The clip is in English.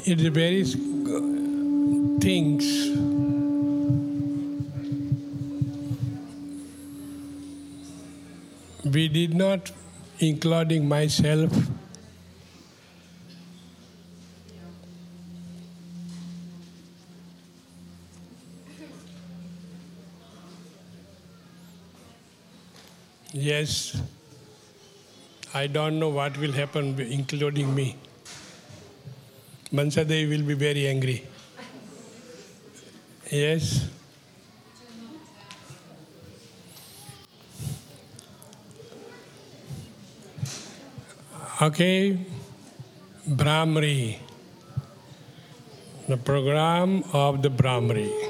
It's various things. We did not, including myself, yes, I don't know what will happen, including me. Mansa Devi will be very angry. Yes. Okay, Brahmari. The program of the Brahmari.